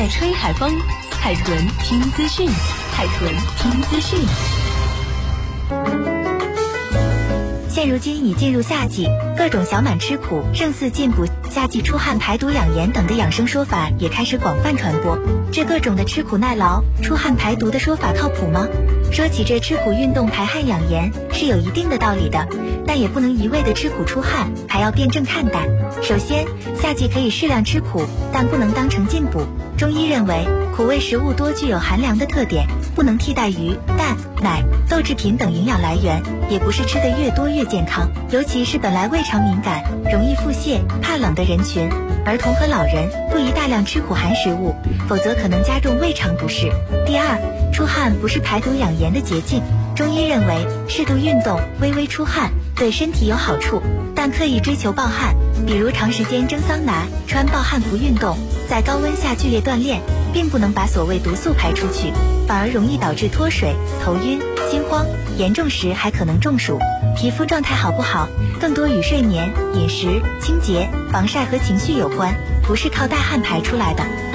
在吹海风，海豚听资讯，海豚听资讯。 现如今已进入夏季，各种小满吃苦、胜似进补、夏季出汗排毒养颜等的养生说法也开始广泛传播。这各种的吃苦耐劳、出汗排毒的说法靠谱吗？说起这吃苦运动排汗养颜是有一定的道理的，但也不能一味的吃苦出汗，还要辩证看待。首先，夏季可以适量吃苦，但不能当成进补。中医认为，苦味食物多具有寒凉的特点，不能替代鱼、蛋、奶、豆制品等营养来源，也不是吃得越多越健康。尤其是本来胃肠敏感、容易腹泻、怕冷的人群，儿童和老人不宜大量吃苦寒食物，否则可能加重胃肠不适。第二，出汗不是排毒养颜的捷径。中医认为，适度运动、微微出汗对身体有好处，但刻意追求暴汗，比如长时间蒸桑拿、穿暴汗服运动，在高温下剧烈锻炼，并不能把所谓毒素排出去，反而容易导致脱水、头晕、心慌，严重时还可能中暑。皮肤状态好不好，更多与睡眠、饮食、清洁、防晒和情绪有关，不是靠大汗排出来的。